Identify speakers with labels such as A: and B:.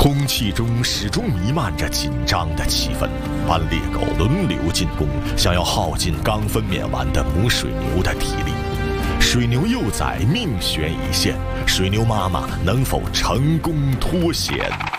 A: 空气中始终弥漫着紧张的气氛，斑鬣狗轮流进攻，想要耗尽刚分娩完的母水牛的体力。水牛幼崽命悬一线，水牛妈妈能否成功脱险？